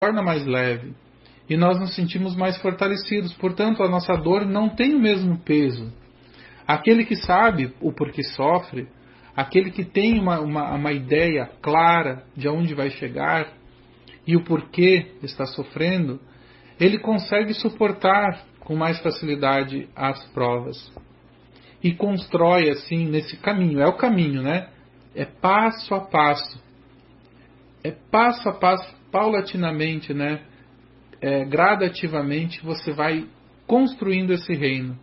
torna mais leve e nós nos sentimos mais fortalecidos. Portanto, a nossa dor não tem o mesmo peso. Aquele que sabe o porquê sofre, aquele que tem uma ideia clara de aonde vai chegar e o porquê está sofrendo, ele consegue suportar com mais facilidade as provas. E constrói assim nesse caminho. É o caminho, né? É passo a passo. É passo a passo, paulatinamente, né? Gradativamente você vai construindo esse reino.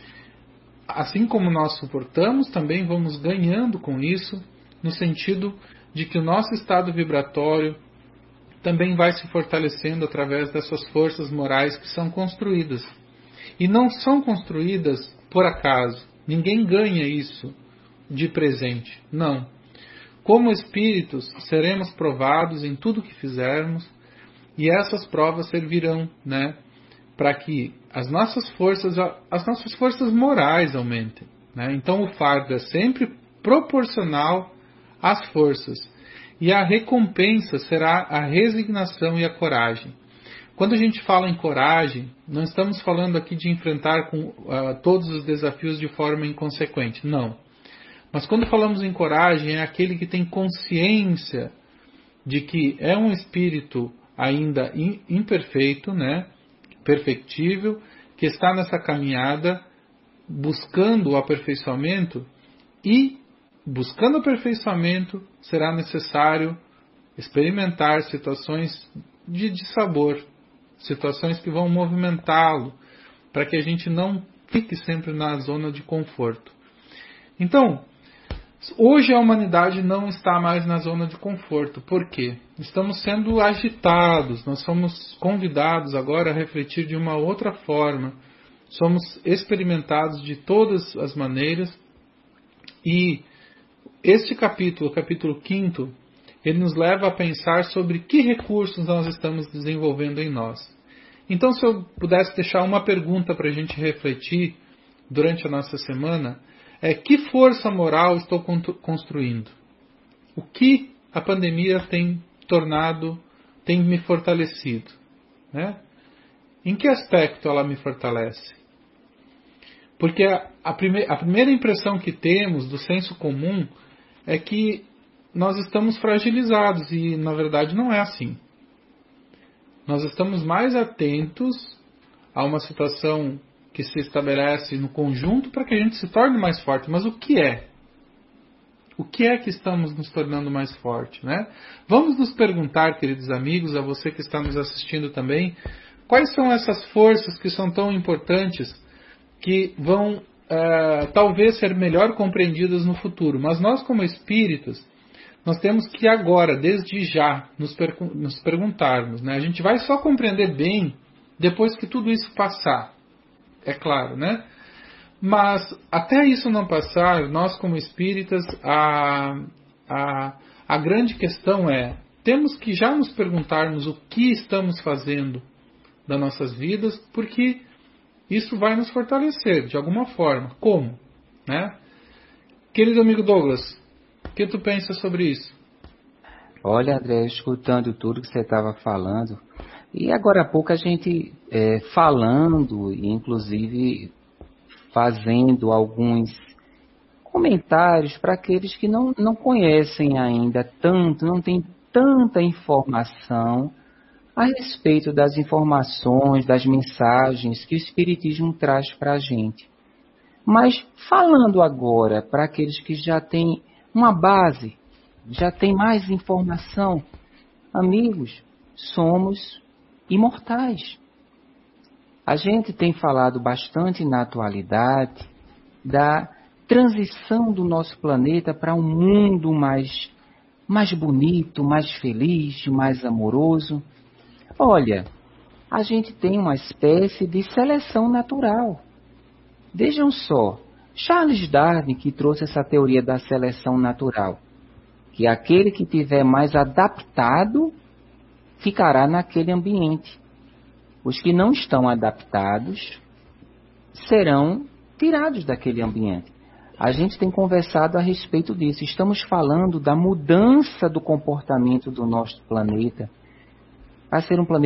Assim como nós suportamos, também vamos ganhando com isso, no sentido de que o nosso estado vibratório também vai se fortalecendo através dessas forças morais que são construídas. E não são construídas por acaso. Ninguém ganha isso de presente. Não. Como espíritos, seremos provados em tudo que fizermos, e essas provas servirão, né, para que as nossas forças morais aumentem, né? Então o fardo é sempre proporcional às forças, e a recompensa será a resignação e a coragem. Quando a gente fala em coragem, não estamos falando aqui de enfrentar todos os desafios de forma inconsequente, não. Mas quando falamos em coragem, é aquele que tem consciência de que é um espírito ainda imperfeito, né? Perfectível, que está nessa caminhada buscando o aperfeiçoamento, e buscando o aperfeiçoamento será necessário experimentar situações de dissabor, situações que vão movimentá-lo, para que a gente não fique sempre na zona de conforto. Então, hoje a humanidade não está mais na zona de conforto. Por quê? Estamos sendo agitados, nós somos convidados agora a refletir de uma outra forma. Somos experimentados de todas as maneiras. E este capítulo, o capítulo 5º, ele nos leva a pensar sobre que recursos nós estamos desenvolvendo em nós. Então, se eu pudesse deixar uma pergunta para a gente refletir durante a nossa semana, que força moral estou construindo? O que a pandemia tem tornado, tem me fortalecido? Né? Em que aspecto ela me fortalece? Porque a primeira impressão que temos do senso comum é que nós estamos fragilizados, e na verdade não é assim. Nós estamos mais atentos a uma situação que se estabelece no conjunto para que a gente se torne mais forte. Mas o que é? O que é que estamos nos tornando mais forte, né? Vamos nos perguntar, queridos amigos, a você que está nos assistindo também, quais são essas forças que são tão importantes, que vão talvez ser melhor compreendidas no futuro. Mas nós, como espíritos, nós temos que agora, desde já, nos perguntarmos, né? A gente vai só compreender bem depois que tudo isso passar. É claro, né? Mas até isso não passar, nós como espíritas, a grande questão é, temos que já nos perguntarmos o que estamos fazendo das nossas vidas, porque isso vai nos fortalecer de alguma forma. Como? Né? Querido amigo Douglas, o que tu pensa sobre isso? Olha, André, escutando tudo que você estava falando, e agora há pouco a gente falando, e inclusive fazendo alguns comentários para aqueles que não conhecem ainda tanto, não tem tanta informação a respeito das informações, das mensagens que o Espiritismo traz para a gente. Mas falando agora para aqueles que já têm uma base, já têm mais informação, amigos, somos imortais. A gente tem falado bastante na atualidade da transição do nosso planeta para um mundo mais bonito, mais feliz, mais amoroso. Olha, a gente tem uma espécie de seleção natural. Vejam só, Charles Darwin que trouxe essa teoria da seleção natural, que aquele que tiver mais adaptado ficará naquele ambiente. Os que não estão adaptados serão tirados daquele ambiente. A gente tem conversado a respeito disso. Estamos falando da mudança do comportamento do nosso planeta. a ser um planeta